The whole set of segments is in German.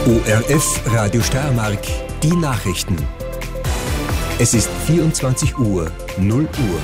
ORF Radio Steiermark, die Nachrichten. Es ist 24 Uhr, 0 Uhr.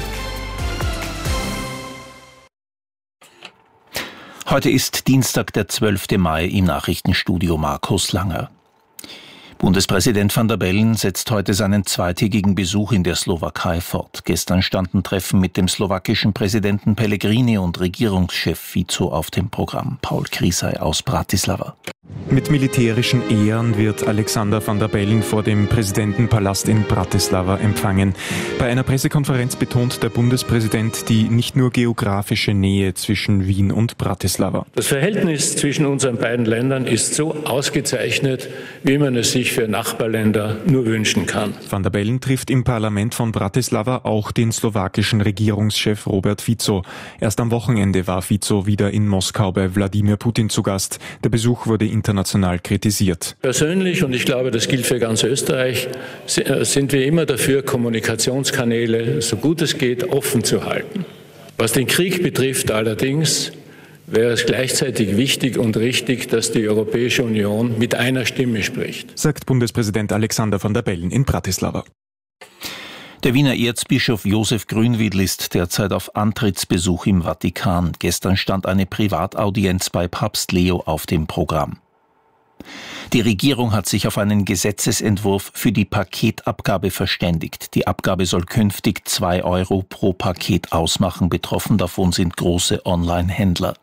Heute ist Dienstag, der 12. Mai, im Nachrichtenstudio Markus Langer. Bundespräsident van der Bellen setzt heute seinen zweitägigen Besuch in der Slowakei fort. Gestern standen Treffen mit dem slowakischen Präsidenten Pellegrini und Regierungschef Fico auf dem Programm. Paul Krisay aus Bratislava. Mit militärischen Ehren wird Alexander van der Bellen vor dem Präsidentenpalast in Bratislava empfangen. Bei einer Pressekonferenz betont der Bundespräsident die nicht nur geografische Nähe zwischen Wien und Bratislava. Das Verhältnis zwischen unseren beiden Ländern ist so ausgezeichnet, wie man es sich für Nachbarländer nur wünschen kann. Van der Bellen trifft im Parlament von Bratislava auch den slowakischen Regierungschef Robert Fico. Erst am Wochenende war Fico wieder in Moskau bei Wladimir Putin zu Gast. Der Besuch wurde international kritisiert. Persönlich, und ich glaube, das gilt für ganz Österreich, sind wir immer dafür, Kommunikationskanäle, so gut es geht, offen zu halten. Was den Krieg betrifft allerdings, wäre es gleichzeitig wichtig und richtig, dass die Europäische Union mit einer Stimme spricht, sagt Bundespräsident Alexander van der Bellen in Bratislava. Der Wiener Erzbischof Josef Grünwiedl ist derzeit auf Antrittsbesuch im Vatikan. Gestern stand eine Privataudienz bei Papst Leo auf dem Programm. Die Regierung hat sich auf einen Gesetzesentwurf für die Paketabgabe verständigt. Die Abgabe soll künftig 2 Euro pro Paket ausmachen. Betroffen davon sind große Online-Händler.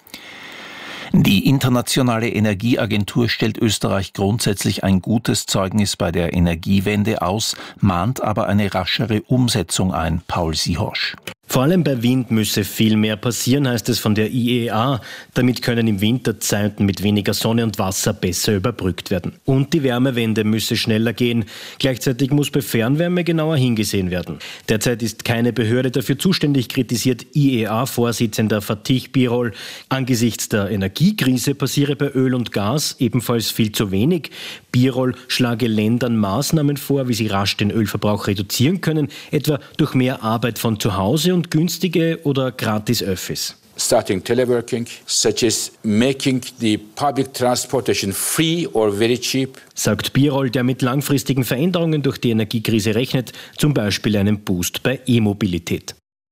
Die Internationale Energieagentur stellt Österreich grundsätzlich ein gutes Zeugnis bei der Energiewende aus, mahnt aber eine raschere Umsetzung ein. Paul Sihorsch. Vor allem bei Wind müsse viel mehr passieren, heißt es von der IEA. Damit können im Winter Zeiten mit weniger Sonne und Wasser besser überbrückt werden. Und die Wärmewende müsse schneller gehen. Gleichzeitig muss bei Fernwärme genauer hingesehen werden. Derzeit ist keine Behörde dafür zuständig, kritisiert IEA-Vorsitzender Fatih Birol. Angesichts der Energiekrise passiere bei Öl und Gas ebenfalls viel zu wenig. Birol schlage Ländern Maßnahmen vor, wie sie rasch den Ölverbrauch reduzieren können, etwa durch mehr Arbeit von zu Hause und günstige oder gratis Öffis. Starting teleworking, such as making the public transportation free or very cheap, sagt Birol, der mit langfristigen Veränderungen durch die Energiekrise rechnet, zum Beispiel einen Boost bei E-Mobilität.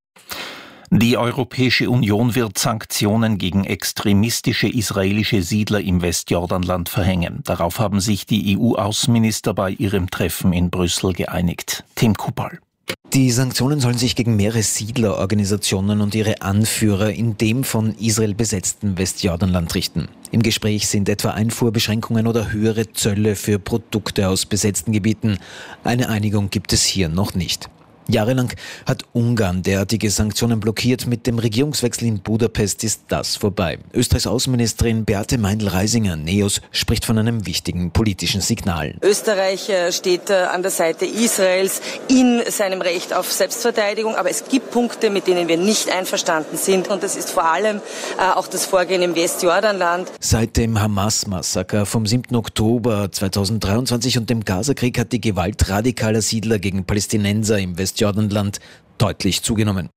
Die Europäische Union wird Sanktionen gegen extremistische israelische Siedler im Westjordanland verhängen. Darauf haben sich die EU-Außenminister bei ihrem Treffen in Brüssel geeinigt. Tim Kupal. Die Sanktionen sollen sich gegen mehrere Siedlerorganisationen und ihre Anführer in dem von Israel besetzten Westjordanland richten. Im Gespräch sind etwa Einfuhrbeschränkungen oder höhere Zölle für Produkte aus besetzten Gebieten. Eine Einigung gibt es hier noch nicht. Jahrelang hat Ungarn derartige Sanktionen blockiert. Mit dem Regierungswechsel in Budapest ist das vorbei. Österreichs Außenministerin Beate Meindl-Reisinger, NEOS, spricht von einem wichtigen politischen Signal. Österreich steht an der Seite Israels in seinem Recht auf Selbstverteidigung. Aber es gibt Punkte, mit denen wir nicht einverstanden sind. Und das ist vor allem auch das Vorgehen im Westjordanland. Seit dem Hamas-Massaker vom 7. Oktober 2023 und dem Gazakrieg hat die Gewalt radikaler Siedler gegen Palästinenser im Westjordanland deutlich zugenommen.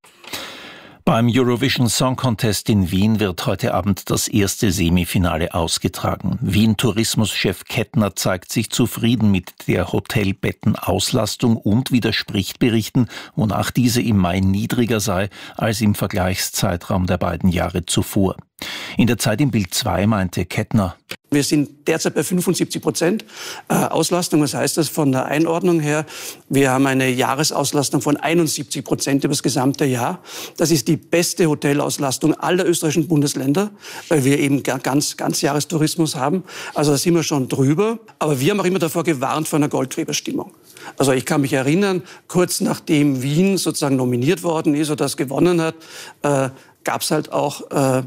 Beim Eurovision Song Contest in Wien wird heute Abend das erste Semifinale ausgetragen. Wien-Tourismuschef Kettner zeigt sich zufrieden mit der Hotelbettenauslastung und widerspricht Berichten, wonach diese im Mai niedriger sei als im Vergleichszeitraum der beiden Jahre zuvor. In der Zeit im Bild 2 meinte Kettner: Wir sind derzeit bei 75% Auslastung. Was heißt das von der Einordnung her? Wir haben eine Jahresauslastung von 71% über das gesamte Jahr. Das ist die beste Hotelauslastung aller österreichischen Bundesländer, weil wir eben Ganzjahrestourismus haben. Also da sind wir schon drüber. Aber wir haben auch immer davor gewarnt vor einer Goldgräberstimmung. Also ich kann mich erinnern, kurz nachdem Wien sozusagen nominiert worden ist oder das gewonnen hat, gab es halt auch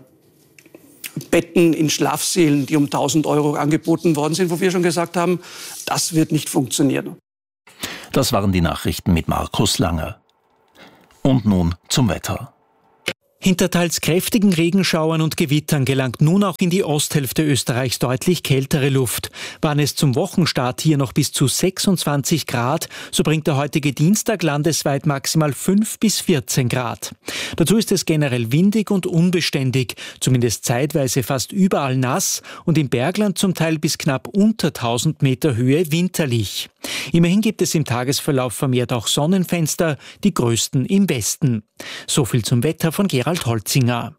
Betten in Schlafsälen, die um 1.000 Euro angeboten worden sind, wo wir schon gesagt haben, das wird nicht funktionieren. Das waren die Nachrichten mit Markus Langer. Und nun zum Wetter. Hinter teils kräftigen Regenschauern und Gewittern gelangt nun auch in die Osthälfte Österreichs deutlich kältere Luft. Waren es zum Wochenstart hier noch bis zu 26 Grad, so bringt der heutige Dienstag landesweit maximal 5 bis 14 Grad. Dazu ist es generell windig und unbeständig, zumindest zeitweise fast überall nass und im Bergland zum Teil bis knapp unter 1000 Meter Höhe winterlich. Immerhin gibt es im Tagesverlauf vermehrt auch Sonnenfenster, die größten im Westen. So viel zum Wetter von Gerald Holzinger.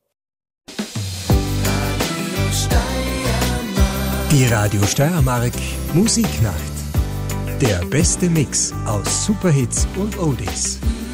Die Radio Steiermark Musiknacht. Der beste Mix aus Superhits und Oldies.